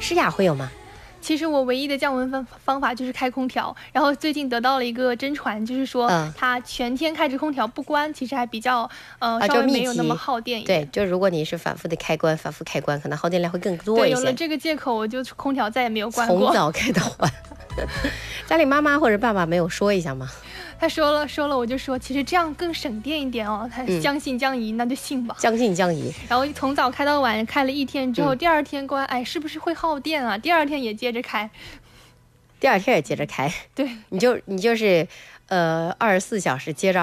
诗雅会有吗？ 其实我唯一的降温方法就是开空调，然后最近得到了一个真传，就是说它全天开着空调不关，其实还比较稍微没有那么耗电一点。 对，就如果你是反复开关，可能耗电量会更多一些。 对，有了这个借口，我就空调再也没有关过。 从早开到晚。家里妈妈或者爸爸没有说一下吗？ 他说了，我就说其实这样更省电一点哦。他将信将疑，那就信吧。 将信将疑。 然后从早开到晚，开了一天之后，第二天关，哎，是不是会耗电啊？第二天也接着开。对， 你就是24小时接着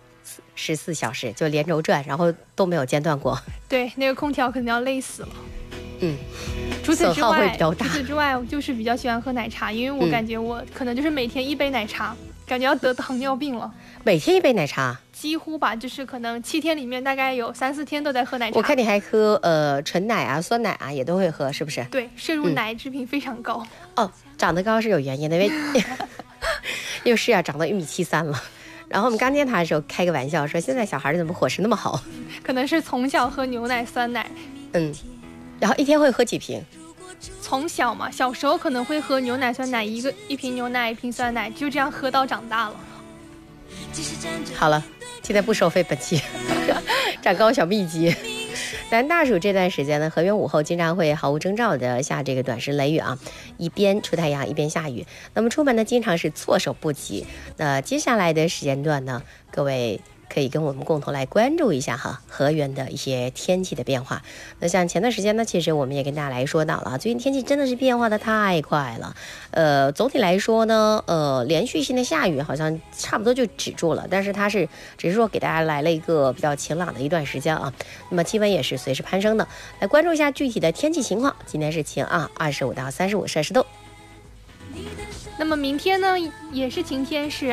14小时就连轴转，然后都没有间断过。 对，那个空调肯定要累死了。除此之外，我就是比较喜欢喝奶茶，因为我感觉我可能就是每天一杯奶茶，感觉要得糖尿病了。 每天一杯奶茶？ 几乎吧，就是可能7天里面大概有3-4天都在喝奶茶。 我看你还喝纯奶啊、酸奶啊也都会喝，是不是？ 对，摄入奶制品非常高。 长得高是有原因的，因为诗雅长到1.73米了。然后我们刚见他的时候开个玩笑说，现在小孩怎么伙食那么好？ 可能是从小喝牛奶酸奶。 然后一天会喝几瓶？ 从小嘛，小时候可能会喝牛奶酸奶，一瓶牛奶1瓶酸奶，就这样喝到长大了。 好了，今天不收费，本期长高小秘籍。咱大暑这段时间呢，河源午后经常会毫无征兆的下这个短时雷雨啊，一边出太阳一边下雨，那么出门呢经常是措手不及。那接下来的时间段呢，各位可以跟我们共同来关注一下河源的一些天气的变化。那像前段时间呢，其实我们也跟大家来说到了，最近天气真的是变化的太快了。总体来说呢，连续性的下雨好像差不多就止住了，但是它只是说给大家来了一个比较晴朗的一段时间啊。那么气温也是随时攀升的。来关注一下具体的天气情况，今天是晴啊，25到35摄氏度。 那么明天呢也是晴天，是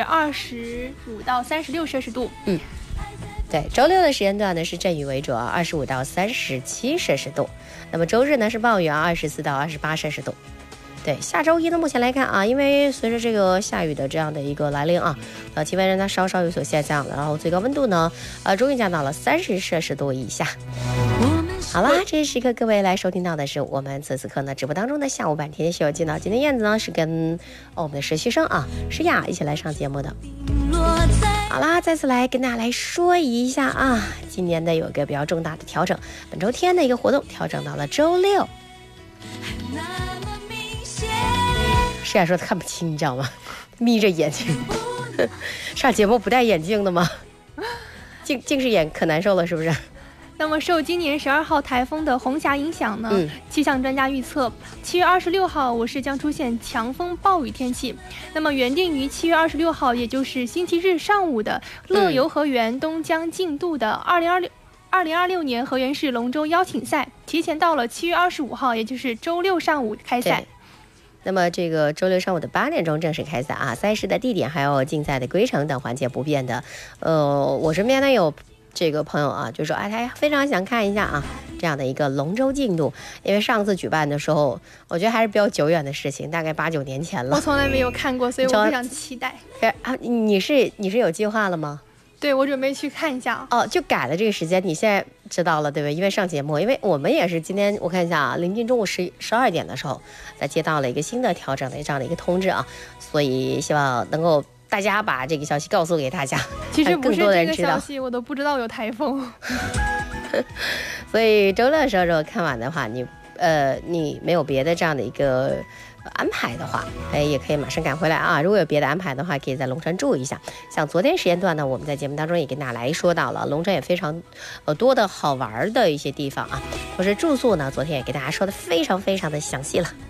25到36摄氏度。 对，周六的时间段呢是阵雨为主啊，25到37摄氏度。那么周日呢是暴雨啊，24到28摄氏度。对，下周一呢目前来看啊，因为随着这个下雨的这样的一个来临啊，气温呢稍稍有所下降了，然后最高温度呢终于降到了30摄氏度以下。好啦，这时刻各位来收听到的是我们此刻呢直播当中的下午版天气秀。见到今天燕子呢是跟我们的实习生啊诗雅一起来上节目的。好啦，再次来跟大家来说一下啊，今年的有一个比较重大的调整，本周天的一个活动调整到了周六。诗雅说她看不清，你知道吗？眯着眼睛上节目不戴眼镜的吗？近视眼可难受了，是不是？ 那么受今年12号台风的红霞影响呢，气象专家预测7月26号我市将出现强风暴雨天气。那么原定于7月26号，也就是星期日上午的乐游河源东江竞渡的2026年河源市龙舟邀请赛，提前到了7月25号，也就是周六上午开赛。 那么这个周六上午的8点钟正式开赛啊，赛事的地点还有竞赛的规程等环节不变的。我身边呢有这个朋友啊，就说他非常想看一下啊这样的一个龙舟竞渡，因为上次举办的时候，我觉得还是比较久远的事情，大概8、9年前了。 我从来没有看过，所以我非常期待。 你是有计划了吗？ 对，我准备去看一下。 就改了这个时间，你现在知道了对吧？因为上节目，因为我们也是今天我看一下啊，临近中午12点的时候，才接到了一个新的调整的这样的一个通知啊，所以希望能够大家把这个消息告诉给大家。 其实不是这个消息，我都不知道有台风。 所以周六的时候如果看完的话，你没有别的这样的一个安排的话，也可以马上赶回来啊。如果有别的安排的话，可以在龙川住一下。像昨天时间段呢，我们在节目当中也跟大家来说到了龙川也非常多的好玩的一些地方啊，或是住宿呢，昨天也给大家说的非常非常的详细了。